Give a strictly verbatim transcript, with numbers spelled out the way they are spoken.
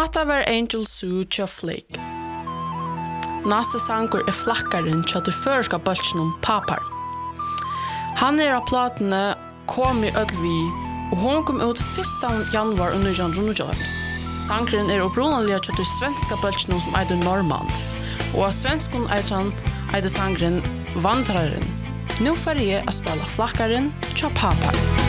Hatta var Angel Sue tja Flake. Næste sangur er flakkaren tja til føreska bøltsnum Papar. Han er av platene Kom i Ödlvi, og hon kom ut første januar under Jan Runojans. Sangren er opprunaliga tja til svenska bøltsnum som eider Norman, og av svenskun eider han eider sangren Vandraren. Nu får jeg å spela flakkaren tja Papar.